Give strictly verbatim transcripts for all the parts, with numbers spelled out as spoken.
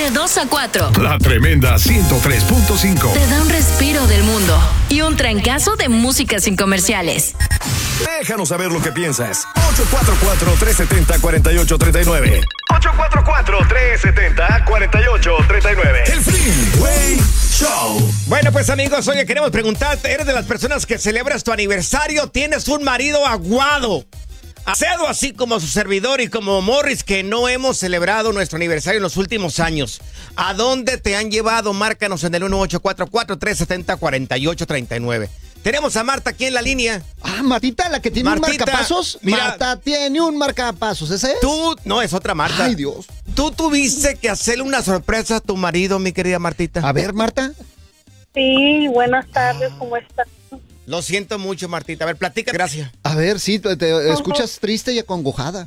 De dos a cuatro. La tremenda ciento tres punto cinco. Te da un respiro del mundo y un trancazo de música sin comerciales. Déjanos saber lo que piensas. ocho cuatro cuatro, tres siete cero, cuatro ocho tres nueve. ocho cuatro cuatro, tres siete cero, cuatro ocho tres nueve. El Freeway Show. Bueno, pues amigos, oye, queremos preguntarte, ¿eres de las personas que celebras tu aniversario? ¿Tienes un marido aguado, acedo, así como su servidor y como Morris, que no hemos celebrado nuestro aniversario en los últimos años? ¿A dónde te han llevado? Márcanos en el uno ocho cuatro cuatro, tres siete cero, cuatro ocho tres nueve. Tenemos a Marta aquí en la línea. Ah, Martita, la que tiene Martita, un marcapasos. Mira, Marta tiene un marcapasos, ¿ese es? Tú, no, es otra Marta. Ay, Dios. ¿Tú tuviste que hacerle una sorpresa a tu marido, mi querida Martita? A ver, Marta. Sí, buenas tardes, ¿cómo estás? Lo siento mucho, Martita. A ver, platica. Gracias. A ver, sí, te, te escuchas triste y acongojada.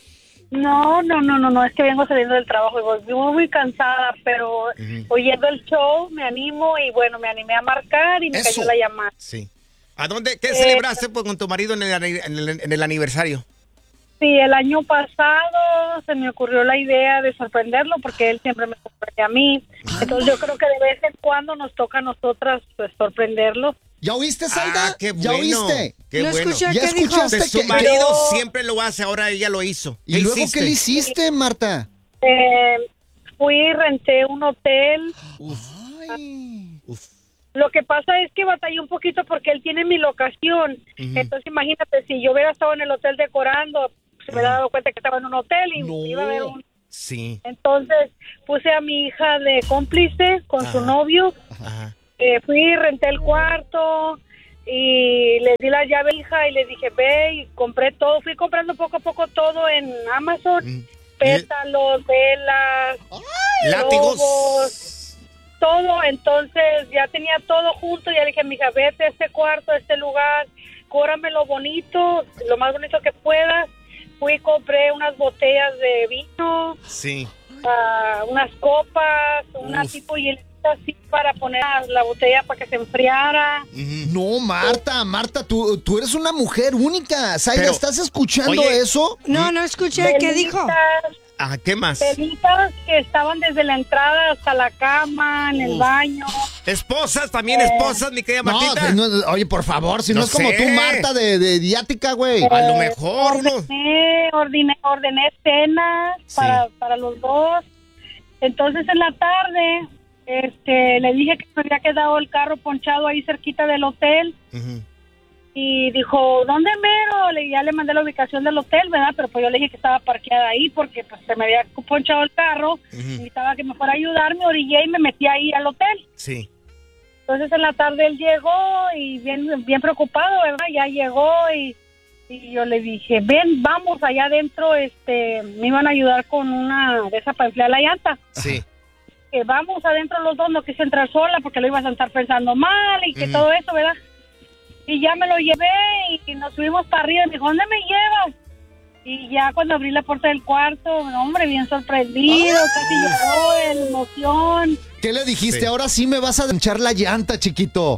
No, no, no, no, no, es que vengo saliendo del trabajo y volví muy, muy cansada, pero uh-huh. oyendo el show me animo y bueno, me animé a marcar y me Eso. cayó la llamada. Sí. ¿A dónde? ¿Qué eh, celebraste pues, con tu marido en el, en, el, en el aniversario? Sí, el año pasado se me ocurrió la idea de sorprenderlo porque él siempre me sorprende a mí. Entonces yo creo que de vez en cuando nos toca a nosotras pues, sorprenderlo. ¿Ya oíste, Zayda? Ah, qué bueno. ¿Ya oíste? Qué no bueno. Escuché, ¿Ya ¿qué escuchaste dijo? Su que marido Pero... siempre lo hace, ahora ella lo hizo. ¿Y luego hiciste? qué le hiciste, Marta? Eh, fui y renté un hotel. Uf. Ay. Uf. Lo que pasa es que batallé un poquito porque él tiene mi locación. Uh-huh. Entonces imagínate, si yo hubiera estado en el hotel decorando, se me hubiera dado cuenta que estaba en un hotel y no. iba a ver un... Sí. Entonces puse a mi hija de cómplice con Ajá. su novio. Ajá. Eh, fui, renté el cuarto y le di la llave a mi hija y le dije, ve, y compré todo. Fui comprando poco a poco todo en Amazon. Mm. Pétalos, velas, látigos, globos, todo. Entonces ya tenía todo junto. Ya le dije a mi hija, vete a este cuarto, a este lugar, cóbrame lo bonito, lo más bonito que puedas. Fui y compré unas botellas de vino, sí, uh, unas copas, una tipo hielita así para poner la botella para que se enfriara. Uh-huh. No, Marta, Marta, tú, tú eres una mujer única. Zayda, Pero, ¿estás escuchando oye, eso? No, no escuché. Velitas, ¿Qué dijo? Ah, ¿qué más? Velitas que estaban desde la entrada hasta la cama, en el Uf. baño. ¿Esposas? ¿También eh. esposas, mi querida Martita? No, no, oye, por favor, si no, no es como sé. tú, Marta, de, de diática, güey. Eh, A lo mejor uno... Ordené, ordené, ordené cenas Sí. para, para los dos. Entonces en la tarde este, le dije que me había quedado el carro ponchado ahí cerquita del hotel. Uh-huh. Y dijo, ¿dónde mero? Le, ya le mandé la ubicación del hotel, ¿verdad? Pero pues yo le dije que estaba parqueada ahí porque pues se me había ponchado el carro. Uh-huh. Necesitaba que me fuera a ayudar, me orillé y me metí ahí al hotel. Sí. Entonces en la tarde él llegó y bien, bien preocupado, ¿verdad? Ya llegó y, y yo le dije, ven, vamos allá adentro, este, me iban a ayudar con una de esas para enfriar la llanta. Sí. Que vamos adentro los dos, no quise entrar sola porque lo ibas a estar pensando mal y que uh-huh. todo eso, ¿verdad? Y ya me lo llevé y nos subimos para arriba y me dijo, ¿dónde me llevas? Y ya cuando abrí la puerta del cuarto, hombre, bien sorprendido, ¡ay! Casi lloró de la emoción. ¿Qué le dijiste? Sí. Ahora sí me vas a hinchar la llanta, chiquito.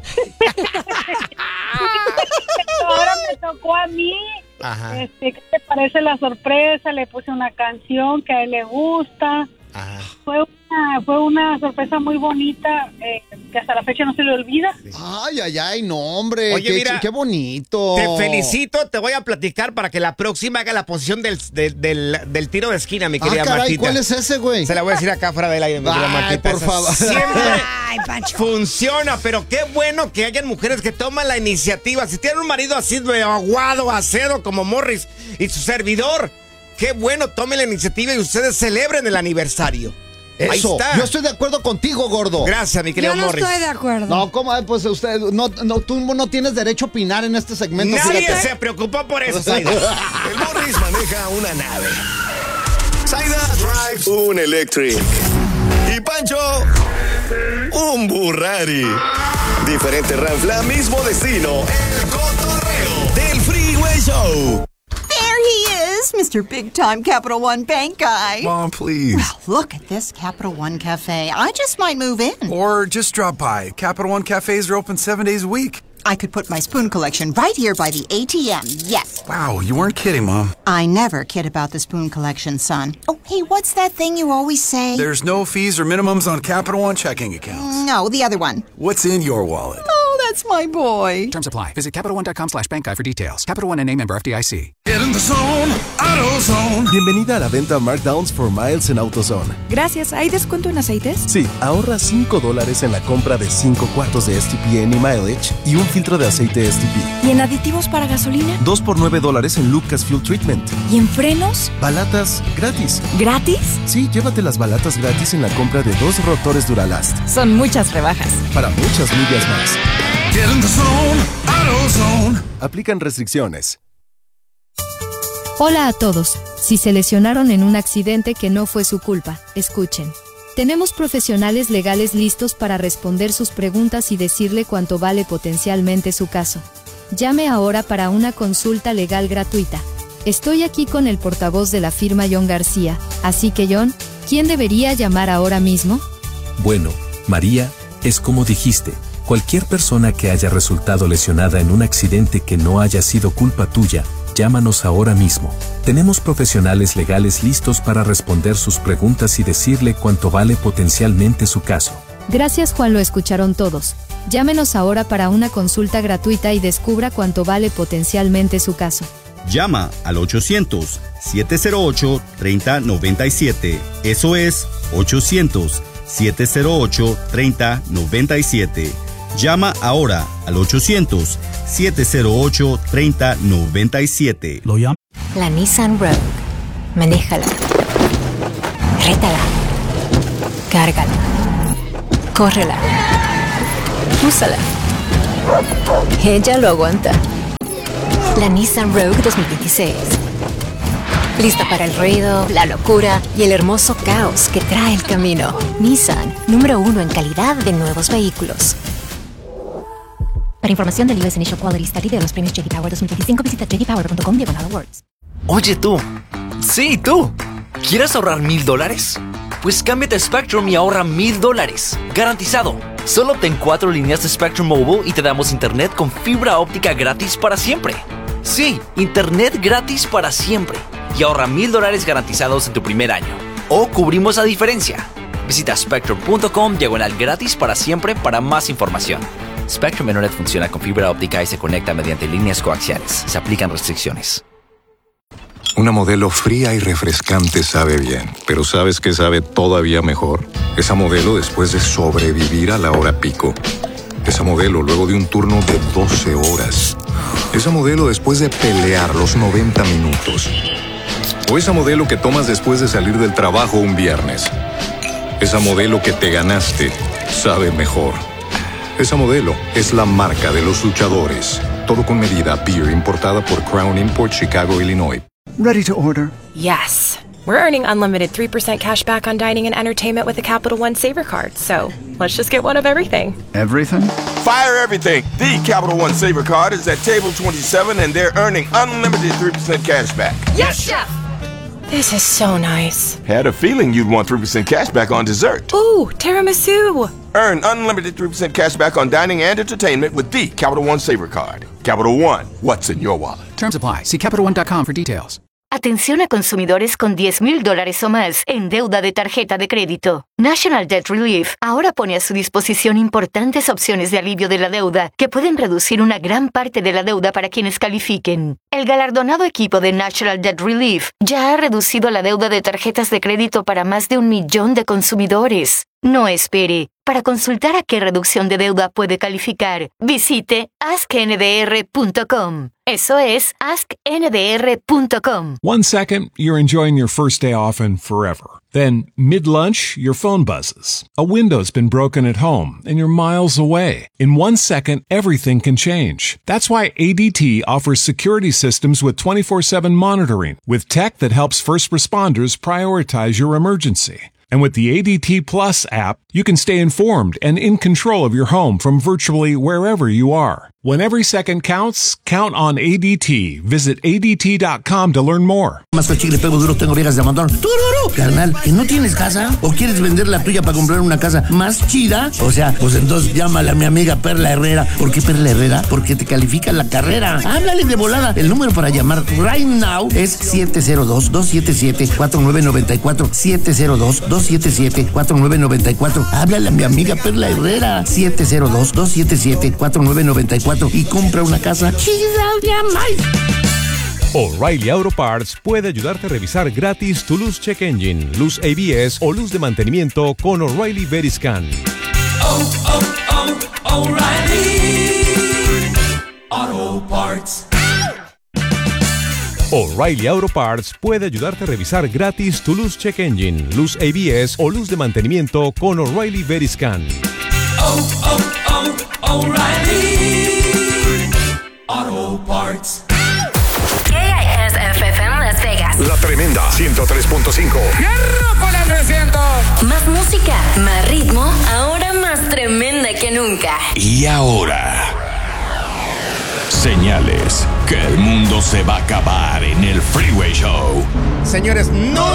Ahora me tocó a mí. Ajá. Este, ¿qué te parece la sorpresa? Le puse una canción que a él le gusta. Ajá. Fue una, fue una sorpresa muy bonita, eh, que hasta la fecha no se le olvida. Sí. Ay, ay, ay, no, hombre. Oye, qué, mira, qué bonito. Te felicito, te voy a platicar para que la próxima haga la posición del, del, del, del tiro de esquina, mi querida ah, caray, Martita. ¿cuál es ese, güey? Se la voy a decir acá fuera del aire, mi querida Ay, Martita. por Esa favor. Siempre Ay, Pancho. funciona, pero qué bueno que hayan mujeres que toman la iniciativa. Si tienen un marido así de aguado, acedo como Morris y su servidor, qué bueno, tomen la iniciativa y ustedes celebren el aniversario. Eso, ahí está. Yo estoy de acuerdo contigo, gordo. Gracias, mi querido Yo no Morris. estoy de acuerdo. No, ¿cómo? Pues usted, no, no, tú no tienes derecho a opinar en este segmento. Nadie fíjate. se preocupó por eso, Zayda. El Morris maneja una nave. Zayda drives un electric. Y Pancho, un Burrari. Diferente ranfla, mismo destino. El cotorreo del Freeway Show. There he is, Mister Big Time Capital One Bank guy. Mom, please. Well, look at this Capital One Cafe. I just might move in. Or just drop by. Capital One Cafes are open seven days a week. I could put my spoon collection right here by the A T M, yes. Wow, you weren't kidding, Mom. I never kid about the spoon collection, son. Oh, hey, what's that thing you always say? There's no fees or minimums on Capital One checking accounts. No, the other one. What's in your wallet? Oh, that's my boy. Terms apply. Visit CapitalOne.com slash bank guide for details. Capital One N A member F D I C. Get in the zone, AutoZone. Bienvenida a la venta Markdowns for Miles en AutoZone. Gracias. ¿Hay descuento en aceites? Sí, ahorra cinco dólares en la compra de cinco cuartos de S T P Any Mileage y un filtro de aceite S T P. ¿Y en aditivos para gasolina? dos por nueve dólares en Lucas Fuel Treatment. ¿Y en frenos? Balatas gratis. ¿Gratis? Sí, llévate las balatas gratis en la compra de dos rotores Duralast. Son muchas rebajas. Para muchas millas más. Get in the zone, AutoZone. Aplican restricciones. Hola a todos. Si se lesionaron en un accidente que no fue su culpa, escuchen. Tenemos profesionales legales listos para responder sus preguntas y decirle cuánto vale potencialmente su caso. Llame ahora para una consulta legal gratuita. Estoy aquí con el portavoz de la firma John García, así que John, ¿quién debería llamar ahora mismo? Bueno, María, es como dijiste, cualquier persona que haya resultado lesionada en un accidente que no haya sido culpa tuya, llámanos ahora mismo. Tenemos profesionales legales listos para responder sus preguntas y decirle cuánto vale potencialmente su caso. Gracias, Juan, lo escucharon todos. Llámenos ahora para una consulta gratuita y descubra cuánto vale potencialmente su caso. Llama al ochocientos, siete cero ocho, tres cero nueve siete. Eso es ochocientos, siete cero ocho, tres cero nueve siete. Llama ahora al ochocientos, siete cero ocho, tres cero nueve siete. ¿Lo llama? La Nissan Rogue. Manéjala. Rétala. Cárgala. Córrela. Úsala. Ella lo aguanta. La Nissan Rogue dos mil veintiséis. Lista para el ruido, la locura y el hermoso caos que trae el camino. Nissan, número uno en calidad de nuevos vehículos. Para información del U S Initial Quality Study de los premios J D Power dos mil veinticinco, visita j d power punto com diagonal awards. Oye tú, sí tú, ¿quieres ahorrar mil dólares? Pues cámbiate a Spectrum y ahorra mil dólares, garantizado. Solo obtén cuatro líneas de Spectrum Mobile y te damos internet con fibra óptica gratis para siempre. Sí, internet gratis para siempre. Y ahorra mil dólares garantizados en tu primer año. O cubrimos la diferencia. Visita spectrum punto com diagonal gratis para siempre para más información. Spectrum Internet funciona con fibra óptica y se conecta mediante líneas coaxiales. Se aplican restricciones. Una Modelo fría y refrescante sabe bien, pero ¿sabes qué sabe todavía mejor? Esa Modelo después de sobrevivir a la hora pico. Esa Modelo luego de un turno de doce horas. Esa Modelo después de pelear los noventa minutos. O esa Modelo que tomas después de salir del trabajo un viernes. Esa Modelo que te ganaste sabe mejor. Esa Modelo es la marca de los luchadores. Todo con medida. Beer importada por Crown Import, Chicago, Illinois. Ready to order? Yes. We're earning unlimited three percent cash back on dining and entertainment with a Capital One Saver Card. So let's just get one of everything. Everything? Fire everything. The Capital One Saver Card is at table twenty-seven and they're earning unlimited three percent cash back. Yes, Chef! This is so nice. Had a feeling you'd want three percent cash back on dessert. Ooh, tiramisu. Earn unlimited three percent cash back on dining and entertainment with the Capital One Saver Card. Capital One, what's in your wallet? Terms apply. See Capital One dot com for details. Atención a consumidores con diez mil dólares o más en deuda de tarjeta de crédito. National Debt Relief ahora pone a su disposición importantes opciones de alivio de la deuda que pueden reducir una gran parte de la deuda para quienes califiquen. El galardonado equipo de National Debt Relief ya ha reducido la deuda de tarjetas de crédito para más de un millón de consumidores. No espere. Para consultar a qué reducción de deuda puede calificar, visite ask n d r punto com. Eso es ask n d r punto com. One second, you're enjoying your first day off and forever. Then, mid-lunch, your phone buzzes. A window's been broken at home and you're miles away. In one second, everything can change. That's why A D T offers security systems with twenty-four seven monitoring, with tech that helps first responders prioritize your emergency. And with the A D T Plus app, you can stay informed and in control of your home from virtually wherever you are. When every second counts, count on A D T. Visit A D T dot com to learn more. Más que chicle pego duro, tengo viejas de montón. ¡Tururú! Carnal, ¿que no tienes casa? ¿O quieres vender la tuya para comprar una casa más chida? O sea, pues entonces llámale a mi amiga Perla Herrera. ¿Por qué Perla Herrera? Porque te califica la carrera. Háblale de volada. El número para llamar right now es siete cero dos, dos siete siete, cuatro nueve nueve cuatro. siete cero dos, dos siete siete, cuatro nueve nueve cuatro. Háblale a mi amiga Perla Herrera. siete cero dos, dos siete siete, cuatro nueve nueve cuatro. Y compra una casa chida de amar. O'Reilly Auto Parts puede ayudarte a revisar gratis tu luz check engine, luz A B S o luz de mantenimiento con O'Reilly Veriscan. Oh, oh, oh, O'Reilly Auto Parts. O'Reilly Auto Parts puede ayudarte a revisar gratis tu luz check engine, luz A B S o luz de mantenimiento con O'Reilly Veriscan. Oh, oh, oh, O'Reilly Auto Parts. K I S F M Las Vegas. La tremenda ciento tres punto cinco. ¡Con el trescientos! Más música, más ritmo, ahora más tremenda que nunca. Y ahora, señales que el mundo se va a acabar en el Freeway Show. Señores,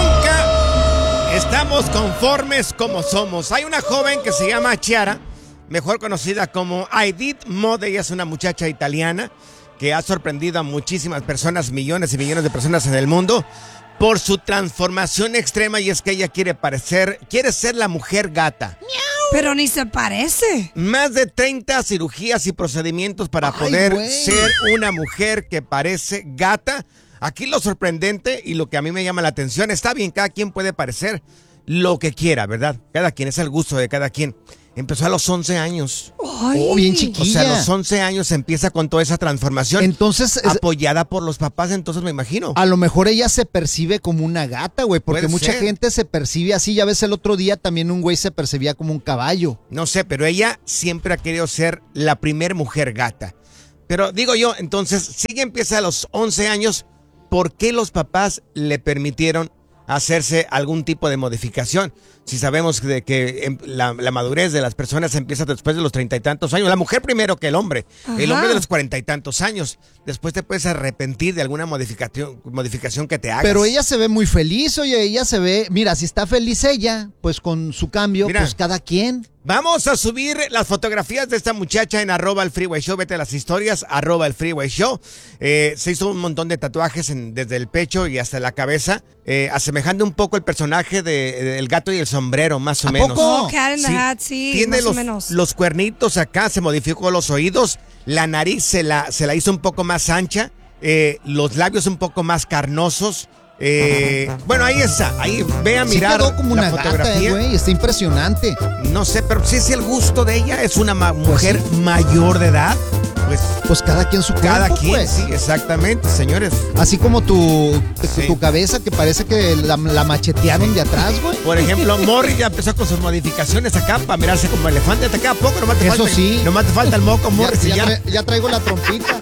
nunca estamos conformes como somos. Hay una joven que se llama Chiara, mejor conocida como Edith Mode. Ella es una muchacha italiana que ha sorprendido a muchísimas personas, millones y millones de personas en el mundo, por su transformación extrema, y es que ella quiere parecer, quiere ser la mujer gata. Pero ni se parece. Más de treinta cirugías y procedimientos para Ay, poder güey. ser una mujer que parece gata. Aquí lo sorprendente y lo que a mí me llama la atención, está bien, cada quien puede parecer lo que quiera, ¿verdad? Cada quien, es el gusto de cada quien. Empezó a los once años. Ay. Oh, bien chiquilla. O sea, a los once años empieza con toda esa transformación. Entonces, es- apoyada por los papás, entonces me imagino. A lo mejor ella se percibe como una gata, güey, porque Puede mucha ser. gente se percibe así. Ya ves, el otro día también un güey se percibía como un caballo. No sé, pero ella siempre ha querido ser la primer mujer gata. Pero digo yo, entonces, si ella empieza a los once años, ¿por qué los papás le permitieron hacerse algún tipo de modificación? Si sabemos de que em, la, la madurez de las personas empieza después de los treinta y tantos años. La mujer primero que el hombre. El Ajá. hombre de los cuarenta y tantos años. Después te puedes arrepentir de alguna modificación, modificación que te hagas. Pero ella se ve muy feliz, oye, ella se ve, mira, si está feliz ella, pues con su cambio, Mira. pues cada quien. Vamos a subir las fotografías de esta muchacha en arroba el Freeway Show. Vete a las historias, arroba el Freeway Show. Eh, se hizo un montón de tatuajes en- desde el pecho y hasta la cabeza, eh, asemejando un poco el personaje de, de El gato y el sombrero, más o ¿A menos. poco? Oh, Cat in the Hat, sí, Tiene más o los, menos. los cuernitos acá, se modificó los oídos, la nariz se la, se la hizo un poco más ancha, eh, los labios un poco más carnosos. Eh, bueno, ahí está, ahí ve a Sí mirar quedó como la una gata, fotografía. eh, güey, está impresionante. No sé, pero si es el gusto de ella, es una ma- mujer mayor de edad, pues, Pues cada quien su cada cuerpo, quien, pues. sí, exactamente, señores. Así como tu, tu, Sí. tu cabeza que parece que la, la machetearon de atrás, güey. Por ejemplo, Morris ya empezó con sus modificaciones acá para mirarse como elefante. Hasta acá a poco, nomás te Eso falta, sí. nomás te falta el moco, Morris. Ya, y ya ya. tra- ya traigo la trompita.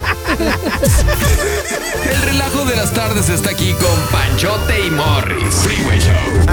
El relajo de las tardes está aquí con Panchote y Morris. Freeway Show.